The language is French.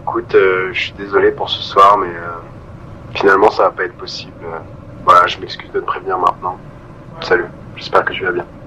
Écoute, je suis désolé pour ce soir, mais finalement ça va pas être possible. Voilà, je m'excuse de te prévenir maintenant. Salut, j'espère que tu vas bien.